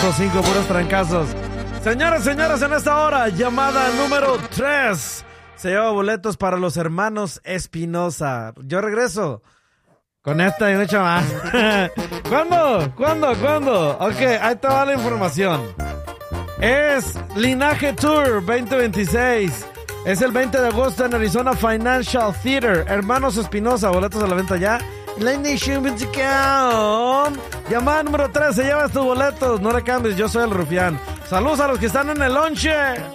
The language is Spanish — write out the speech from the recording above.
100.5, puros trancazos. Señoras, en esta hora, llamada número 3. Se lleva boletos para los hermanos Espinosa. Yo regreso con esta y mucho más. ¿Cuándo? Ok, ahí te va la información. Es Linaje Tour 2026. Es el 20 de agosto en Arizona Financial Theater. Hermanos Espinosa, boletos a la venta ya. La Nation Musical. Llamada número 3, se lleva estos boletos. No le cambies, yo soy el Rufián. Saludos a los que están en el lonche.